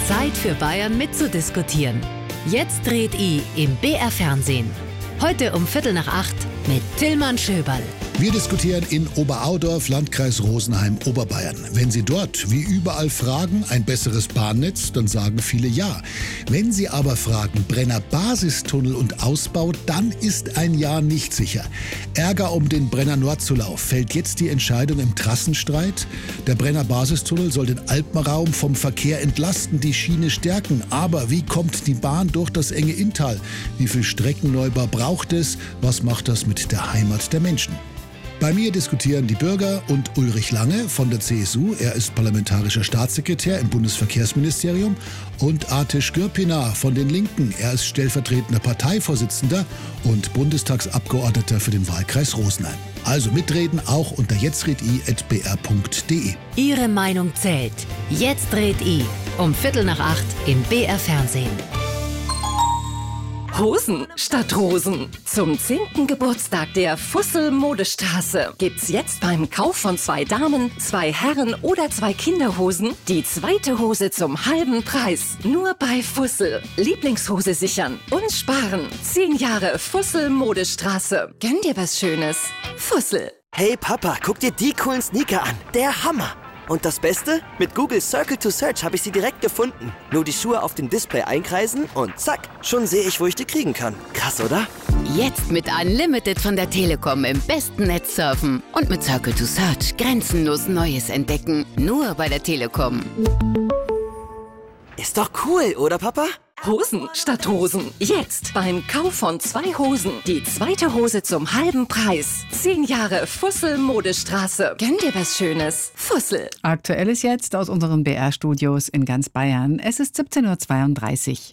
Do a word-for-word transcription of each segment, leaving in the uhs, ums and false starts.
Zeit für Bayern mitzudiskutieren. Jetzt dreht I im B R Fernsehen. Heute um Viertel nach acht mit Tillmann Schöberl. Wir diskutieren in Oberaudorf, Landkreis Rosenheim, Oberbayern. Wenn Sie dort, wie überall, fragen, ein besseres Bahnnetz, dann sagen viele ja. Wenn Sie aber fragen, Brenner Basistunnel und Ausbau, dann ist ein Ja nicht sicher. Ärger um den Brenner Nordzulauf. Fällt jetzt die Entscheidung im Trassenstreit? Der Brenner Basistunnel soll den Alpenraum vom Verkehr entlasten, die Schiene stärken. Aber wie kommt die Bahn durch das enge Inntal? Wie viel Streckenneubau braucht es? Was macht das mit der Heimat der Menschen? Bei mir diskutieren die Bürger und Ulrich Lange von der C S U. Er ist parlamentarischer Staatssekretär im Bundesverkehrsministerium. Und Artisch Gürpina von den Linken. Er ist stellvertretender Parteivorsitzender und Bundestagsabgeordneter für den Wahlkreis Rosenheim. Also mitreden auch unter jetztredI at b r punkt d e. Ihre Meinung zählt. Jetzt dreht I um Viertel nach acht im B R Fernsehen. Hosen statt Rosen. Zum zehnten Geburtstag der Fussel Modestraße gibt's jetzt beim Kauf von zwei Damen, zwei Herren oder zwei Kinderhosen die zweite Hose zum halben Preis. Nur bei Fussel. Lieblingshose sichern und sparen. Zehn Jahre Fussel Modestraße. Gönn dir was Schönes. Fussel. Hey Papa, guck dir die coolen Sneaker an. Der Hammer. Und das Beste? Mit Google Circle to Search habe ich sie direkt gefunden. Nur die Schuhe auf dem Display einkreisen und zack, schon sehe ich, wo ich die kriegen kann. Krass, oder? Jetzt mit Unlimited von der Telekom im besten Netz surfen. Und mit Circle to Search grenzenlos Neues entdecken. Nur bei der Telekom. Ist doch cool, oder Papa? Hosen statt Rosen. Jetzt beim Kauf von zwei Hosen die zweite Hose zum halben Preis. Zehn Jahre Fussel Modestraße. Gönn dir was Schönes. Fussel. Aktuelles jetzt aus unseren B R-Studios in ganz Bayern. Es ist siebzehn Uhr zweiunddreißig.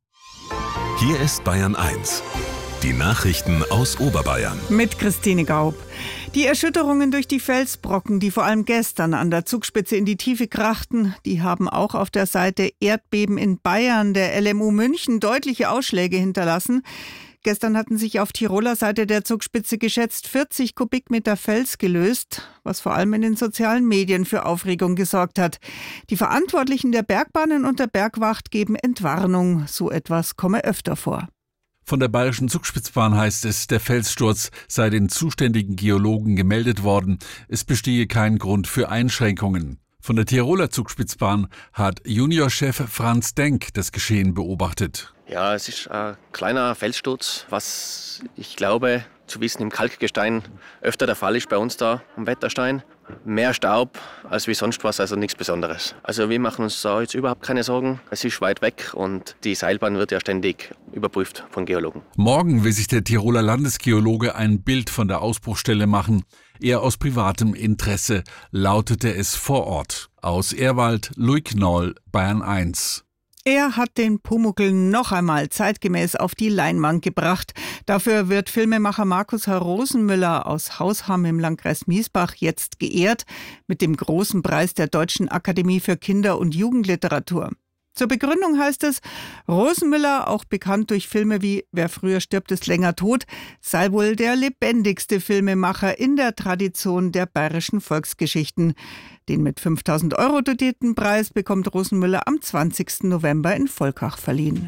Hier ist Bayern eins. Die Nachrichten aus Oberbayern. Mit Christine Gaub. Die Erschütterungen durch die Felsbrocken, die vor allem gestern an der Zugspitze in die Tiefe krachten, die haben auch auf der Seite Erdbeben in Bayern, der L M U München, deutliche Ausschläge hinterlassen. Gestern hatten sich auf Tiroler Seite der Zugspitze geschätzt vierzig Kubikmeter Fels gelöst, was vor allem in den sozialen Medien für Aufregung gesorgt hat. Die Verantwortlichen der Bergbahnen und der Bergwacht geben Entwarnung. So etwas komme öfter vor. Von der Bayerischen Zugspitzbahn heißt es, der Felssturz sei den zuständigen Geologen gemeldet worden. Es bestehe kein Grund für Einschränkungen. Von der Tiroler Zugspitzbahn hat Juniorchef Franz Denk das Geschehen beobachtet. Ja, es ist ein kleiner Felssturz, was ich glaube zu wissen im Kalkgestein öfter der Fall ist bei uns da am Wetterstein. Mehr Staub als wie sonst was, also nichts Besonderes. Also wir machen uns da jetzt überhaupt keine Sorgen. Es ist weit weg und die Seilbahn wird ja ständig überprüft von Geologen. Morgen will sich der Tiroler Landesgeologe ein Bild von der Ausbruchstelle machen. Eher aus privatem Interesse, lautete es vor Ort. Aus Ehrwald, Louis Knoll, Bayern eins. Er hat den Pumuckl noch einmal zeitgemäß auf die Leinwand gebracht. Dafür wird Filmemacher Markus Herr Rosenmüller aus Hausham im Landkreis Miesbach jetzt geehrt mit dem großen Preis der Deutschen Akademie für Kinder- und Jugendliteratur. Zur Begründung heißt es, Rosenmüller, auch bekannt durch Filme wie Wer früher stirbt, ist länger tot, sei wohl der lebendigste Filmemacher in der Tradition der bayerischen Volksgeschichten. Den mit fünftausend Euro dotierten Preis bekommt Rosenmüller am zwanzigsten November in Volkach verliehen.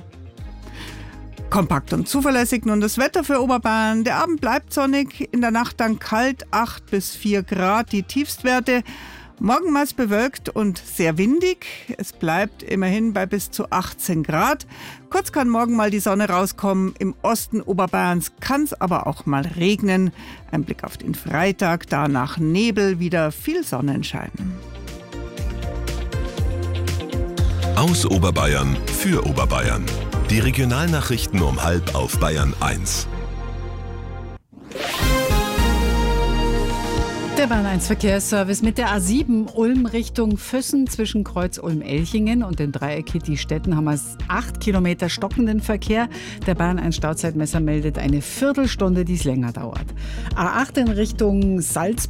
Kompakt und zuverlässig nun das Wetter für Oberbayern. Der Abend bleibt sonnig, in der Nacht dann kalt, acht bis vier Grad die Tiefstwerte. Morgen meist bewölkt und sehr windig. Es bleibt immerhin bei bis zu achtzehn Grad. Kurz kann morgen mal die Sonne rauskommen. Im Osten Oberbayerns kann es aber auch mal regnen. Ein Blick auf den Freitag, danach Nebel, wieder viel Sonnenschein. Aus Oberbayern für Oberbayern. Die Regionalnachrichten um halb auf Bayern eins. Der Bayern eins Verkehrsservice mit der A sieben Ulm Richtung Füssen zwischen Kreuz Ulm-Elchingen und den Dreieck Hitti-Stetten haben wir acht Kilometer stockenden Verkehr. Der Bayern eins Stauzeitmesser meldet eine Viertelstunde, die es länger dauert. A acht in Richtung Salzburg.